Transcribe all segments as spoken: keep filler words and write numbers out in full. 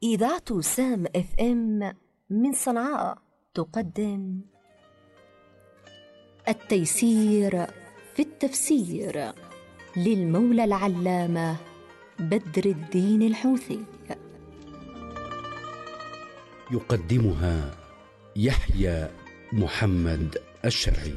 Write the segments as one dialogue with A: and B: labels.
A: إذاعة سام اف ام من صنعاء تقدم التيسير في التفسير للمولى العلامة بدر الدين الحوثي.
B: يقدمها يحيى محمد الشرعي.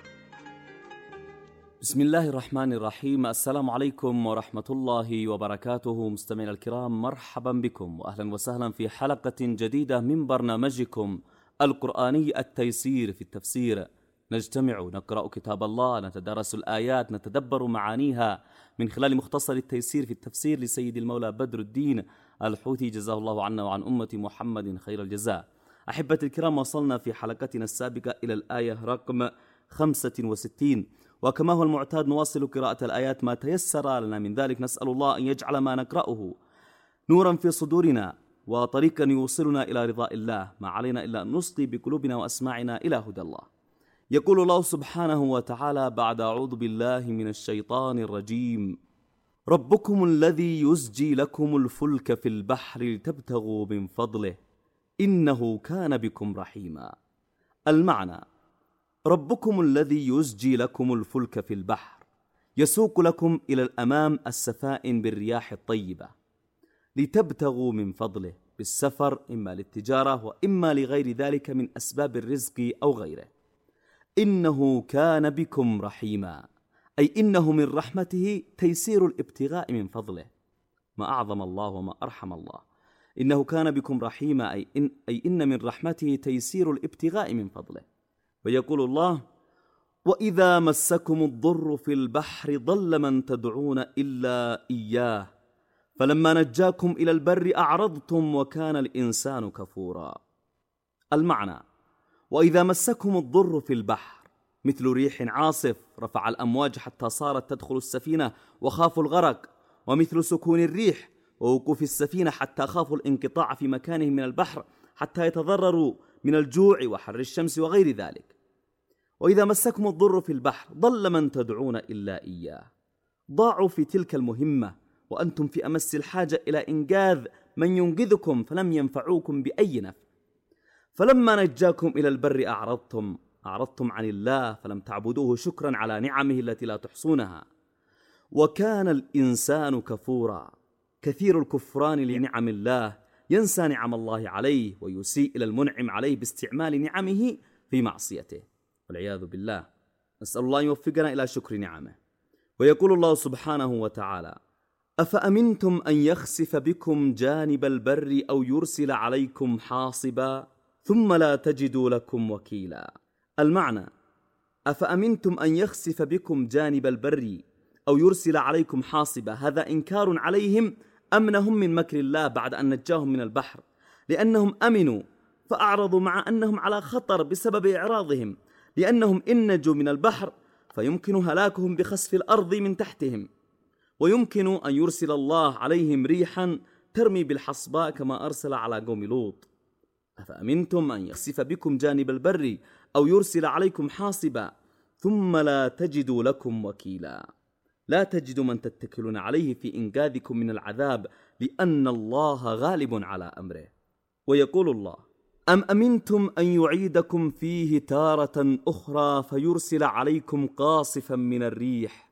C: بسم الله الرحمن الرحيم. السلام عليكم ورحمة الله وبركاته. مستمعينا الكرام، مرحبا بكم وأهلا وسهلا في حلقة جديدة من برنامجكم القرآني التيسير في التفسير. نجتمع نقرأ كتاب الله، نتدارس الآيات، نتدبر معانيها من خلال مختصر التيسير في التفسير لسيد المولى بدر الدين الحوثي، جزاه الله عنا وعن أمة محمد خير الجزاء. أحبتي الكرام، وصلنا في حلقتنا السابقة إلى الآية رقم خمسة وستين، وكما هو المعتاد نواصل قراءة الآيات ما تيسر لنا من ذلك. نسأل الله أن يجعل ما نقرأه نورا في صدورنا وطريقا يوصلنا إلى رضاء الله، ما علينا إلا أن نصغي بقلوبنا وأسماعنا إلى هدى الله. يقول الله سبحانه وتعالى بعد أعوذ بالله من الشيطان الرجيم: ربكم الذي يزجي لكم الفلك في البحر لتبتغوا من فضله إنه كان بكم رحيما. المعنى: ربكم الذي يزجي لكم الفلك في البحر، يسوق لكم إلى الأمام السفائن بالرياح الطيبة لتبتغوا من فضله بالسفر، إما للتجارة وإما لغير ذلك من أسباب الرزق أو غيره. إنه كان بكم رحيما، أي إنه من رحمته تيسير الابتغاء من فضله. ما أعظم الله وما أرحم الله. إنه كان بكم رحيما، أي إن, أي إن من رحمته تيسير الابتغاء من فضله. ويقول الله: وإذا مسكم الضر في البحر ضل من تدعون إلا إياه فلما نجاكم إلى البر أعرضتم وكان الإنسان كفورا. المعنى: وإذا مسكم الضر في البحر، مثل ريح عاصف رفع الأمواج حتى صارت تدخل السفينة وخافوا الغرق، ومثل سكون الريح ووقوف السفينة حتى خافوا الانقطاع في مكانهم من البحر حتى يتضرروا من الجوع وحر الشمس وغير ذلك. وإذا مسكم الضر في البحر ضل من تدعون إلا إياه، ضاعوا في تلك المهمة وأنتم في أمس الحاجة إلى إنقاذ من ينقذكم فلم ينفعوكم بأي نفع. فلما نجاكم إلى البر أعرضتم أعرضتم عن الله فلم تعبدوه شكرا على نعمه التي لا تحصونها. وكان الإنسان كفورا، كثير الكفران لنعم الله، ينسى نعم الله عليه ويسيء إلى المنعم عليه باستعمال نعمه في معصيته والعياذ بالله. نسأل الله يوفقنا إلى شكر نعمه. ويقول الله سبحانه وتعالى: أفأمنتم أن يخسف بكم جانب البر أو يرسل عليكم حاصبا ثم لا تجدوا لكم وكيلا. المعنى: أفأمنتم أن يخسف بكم جانب البر أو يرسل عليكم حاصبا، هذا إنكار عليهم أمنهم من مكر الله بعد أن نجاهم من البحر، لأنهم أمنوا فأعرضوا مع أنهم على خطر بسبب إعراضهم، لأنهم إن نجوا من البحر فيمكن هلاكهم بخسف الأرض من تحتهم، ويمكن أن يرسل الله عليهم ريحا ترمي بالحصباء كما أرسل على قوم لوط. أفأمنتم أن يخسف بكم جانب البر أو يرسل عليكم حاصبا ثم لا تجدوا لكم وكيلا، لا تجدوا من تتكلون عليه في إنقاذكم من العذاب، لأن الله غالب على أمره. ويقول الله: أم أمنتم أن يعيدكم فيه تارة أخرى فيرسل عليكم قاصفا من الريح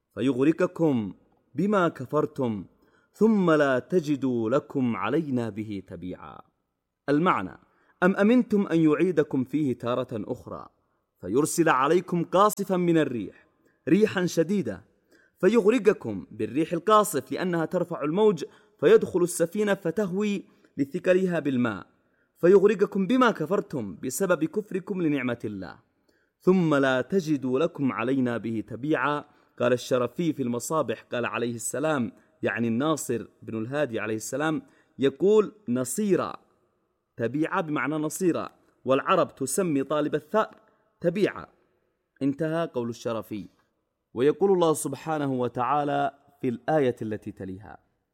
C: فيغرقكم بما كفرتم ثم لا تجدوا لكم علينا به تبيعا. المعنى: أم أمنتم أن يعيدكم فيه تارة أخرى فيرسل عليكم قاصفا من الريح، ريحا شديدة، فيغرقكم بالريح القاصف لأنها ترفع الموج فيدخل السفينة فتهوي لثقلها بالماء، فيغرقكم بما كفرتم بسبب كفركم لنعمة الله ثم لا تجدوا لكم علينا به تبيعا. قال الشرفي في المصابح، قال عليه السلام، يعني الناصر بن الهادي عليه السلام، يقول نصيرا، تبيعا بمعنى نصيرا، والعرب تسمي طالب الثأر تبيعا. انتهى قول الشرفي. ويقول الله سبحانه وتعالى في الآية التي تليها: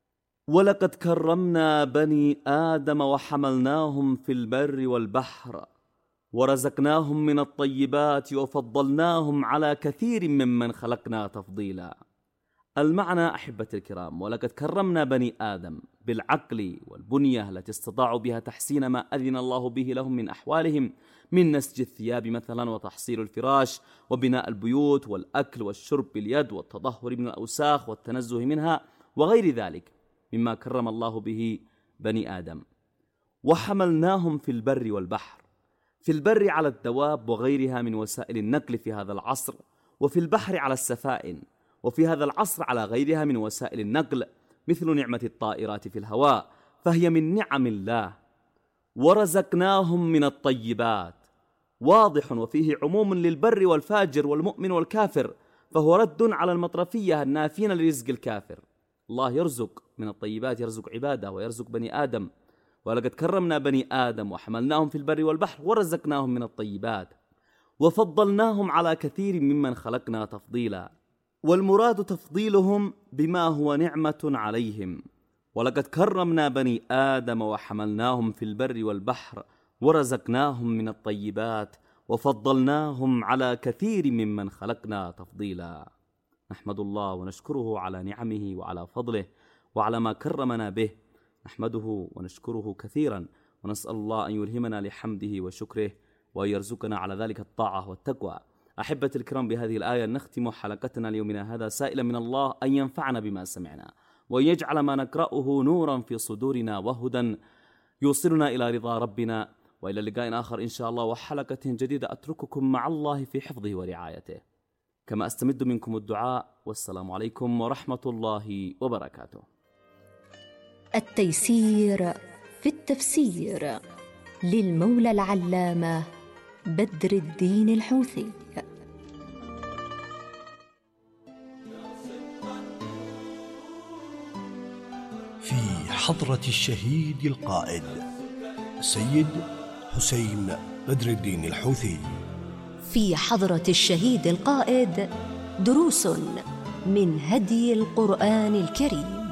C: ولقد كرمنا بني آدم وحملناهم في البر والبحر ورزقناهم من الطيبات وفضلناهم على كثير ممن خلقنا تفضيلا. المعنى أحبة الكرام: ولقد كرمنا بني آدم، بالعقل والبنية التي استطاعوا بها تحسين ما أذن الله به لهم من أحوالهم، من نسج الثياب مثلا وتحصيل الفراش وبناء البيوت والأكل والشرب باليد والتطهر من الأوساخ والتنزه منها وغير ذلك مما كرم الله به بني آدم. وحملناهم في البر والبحر، في البر على الدواب وغيرها من وسائل النقل في هذا العصر، وفي البحر على السفائن، وفي هذا العصر على غيرها من وسائل النقل مثل نعمة الطائرات في الهواء، فهي من نعم الله. ورزقناهم من الطيبات، واضح وفيه عموم للبر والفاجر والمؤمن والكافر، فهو رد على المطرفية النافين لرزق الكافر. الله يرزق من الطيبات، يرزق عباده ويرزق بني آدم. ولقد كرمنا بني آدم وحملناهم في البر والبحر ورزقناهم من الطيبات وفضلناهم على كثير ممن خلقنا تفضيلا، والمراد تفضيلهم بما هو نعمة عليهم. ولقد كرمنا بني آدم وحملناهم في البر والبحر ورزقناهم من الطيبات وفضلناهم على كثير ممن خلقنا تفضيلا. نحمد الله ونشكره على نعمه وعلى فضله وعلى ما كرمنا به، نحمده ونشكره كثيرا، ونسأل الله أن يلهمنا لحمده وشكره وأن يرزقنا على ذلك الطاعة والتقوى. أحبة الكرام، بهذه الآية نختم حلقتنا اليومنا هذا، سائلا من الله أن ينفعنا بما سمعنا، وأن يجعل ما نقرأه نورا في صدورنا وهدى يوصلنا إلى رضا ربنا. وإلى لقاء آخر إن شاء الله وحلقة جديدة، أترككم مع الله في حفظه ورعايته، كما أستمد منكم الدعاء، والسلام عليكم ورحمة الله وبركاته.
A: التيسير في التفسير للمولى العلامة بدر الدين الحوثي.
D: في حضرة الشهيد القائد السيد حسين بدر الدين الحوثي.
A: في حضرة الشهيد القائد دروس من هدي القرآن الكريم.